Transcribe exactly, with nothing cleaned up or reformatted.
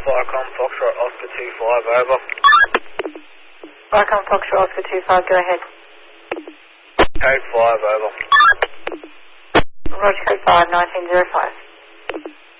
Viacom Foxtrot Oscar two five, over. Viacom Foxtrot Oscar two five, go ahead. Code five, over. Roger, code five, nineteen zero five.